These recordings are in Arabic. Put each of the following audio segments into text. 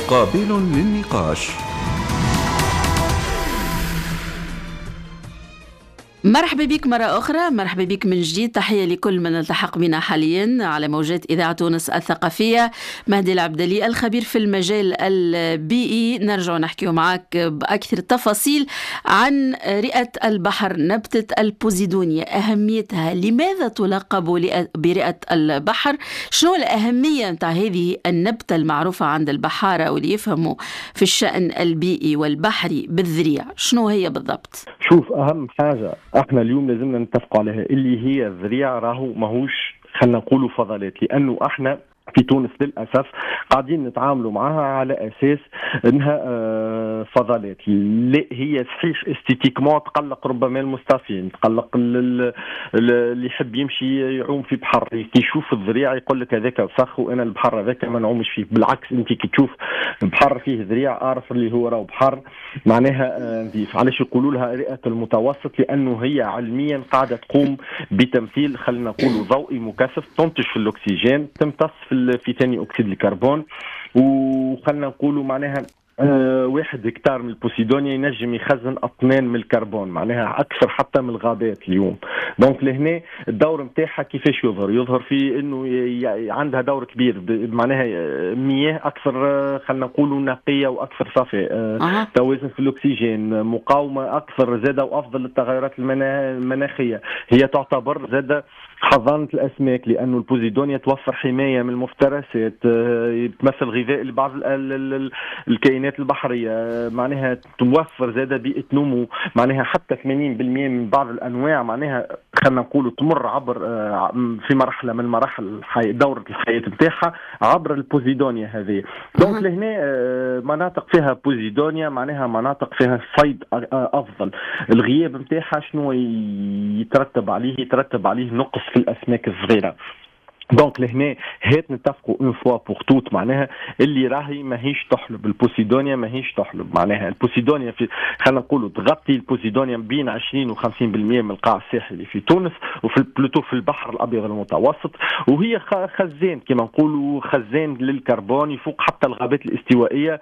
قابل للنقاش. مرحبا بك مرة أخرى، مرحبا بك من جديد. تحية لكل من التحق بنا حاليا على موجات إذاعة تونس الثقافية. مهدي العبدلي الخبير في المجال البيئي، نرجع نحكي معك بأكثر التفاصيل عن رئة البحر، نبتة البوزيدونيا، أهميتها، لماذا تلقب برئة البحر، شنو الأهمية نتاع هذه النبتة المعروفة عند البحارة واللي يفهموا في الشأن البيئي والبحري بالذريع، شنو هي بالضبط؟ شوف، أهم حاجة احنا اليوم لازمنا نتفق عليها اللي هي الذريعة، راهو ماهوش خلينا نقولوا فضلات، لأنه احنا في تونس للأسف قاعدين نتعاملوا معها على أساس أنها فضلات. لا، هي صحيح استيتيكمون تقلق ربما المستافين، تقلق اللي يحب يمشي يعوم في بحر، كي يشوف الذريعة يقول لك هذاك وسخ وأنا البحر هذاك ما نعومش فيه. بالعكس، أنت كي تشوف بحر فيه ذريعة أعرف اللي هو راهو بحر معناها نظيف. علاش يقولوا لها رئة المتوسط؟ لأنه هي علميا قاعدة تقوم بتمثيل خلينا نقولوا ضوئي مكثف، تنتج في الأكسجين، تمتص في ثاني أكسيد الكربون، وخلنا نقولوا معناها 1 هكتار من البوسيدونيا ينجم يخزن أطنان من الكربون، معناها أكثر حتى من الغابات اليوم. دونك لهنا الدور متاعها كيفاش يظهر في إنه عندها دور كبير، معناها مياه أكثر خلنا نقولوا نقية وأكثر صافية، توازن في الأكسجين، مقاومة أكثر زادة وأفضل للتغيرات المناخية. هي تعتبر زادة حضانة الأسماك، لأنه البوزيدونيا توفر حماية من المفترسات، تمثل غذاء لبعض الكائنات البحرية، معناها توفر زادة بيئة نمو، معناها حتى 80% من بعض الأنواع معناها خلينا نقولوا تمر عبر في مرحلة من مراحل دورة الحياة بتاعها عبر البوزيدونيا هذه. دونك لهنا مناطق فيها بوزيدونيا معناها مناطق فيها صيد أفضل. الغياب بتاعها شنو يترتب عليه؟ يترتب عليه نقص في الأسماك الصغيرة. دونك لهنا هات نتفقوا اون فوا بور توت، معناها اللي راهي ماهيش تحلب البوسيدونيا، ماهيش تحلب، معناها البوسيدونيا في خلينا نقولوا تغطي البوسيدونيا بين 20 و 50% من القاع الساحلي في تونس وفي بلوتو في البحر الابيض المتوسط، وهي خزان كما نقولوا خزان للكربون يفوق حتى الغابات الاستوائيه.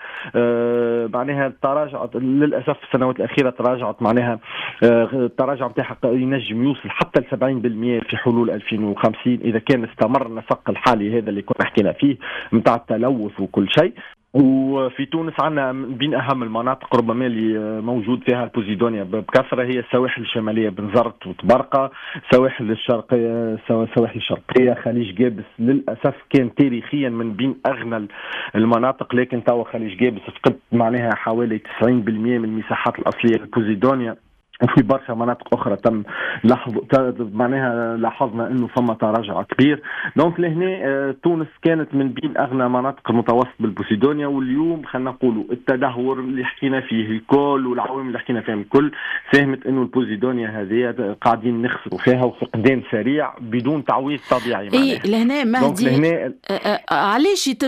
معناها تراجعت للاسف في السنوات الاخيره، تراجعت معناها التراجع نتاعها ينجم يوصل حتى ل 70% في حلول 2050 اذا كان استمر النسق الحالي هذا اللي كنا حكينا فيه متاع التلوث وكل شيء. وفي تونس عندنا بين أهم المناطق ربما اللي موجود فيها البوزيدونيا بكثرة هي السواحل الشمالية بنزرت وطبرقة، السواحل الشرقية، خليج جابس للأسف كان تاريخيا من بين أغنى المناطق، لكن توا خليج جابس فقدت معناها حوالي 90% من المساحات الأصلية للبوزيدونيا. وفي برشا مناطق أخرى تم معناها لاحظنا أنه فما تراجع كبير. دونك لهنا تونس كانت من بين أغنى مناطق المتوسط بالبوسيدونيا، واليوم خلينا نقولوا التدهور اللي حكينا فيه الكل والعوامل اللي حكينا فيها الكل ساهمت أنه البوسيدونيا هذه قاعدين نخسروا فيها وفقدان سريع بدون تعويض طبيعي. إيه لهنا مهدي، علاش